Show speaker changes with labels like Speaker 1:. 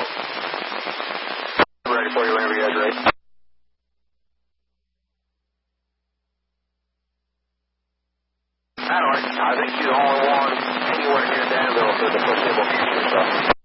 Speaker 1: Ready for you whenever you guys are ready. I think you're the only one anywhere near Danville for the foreseeable future, so.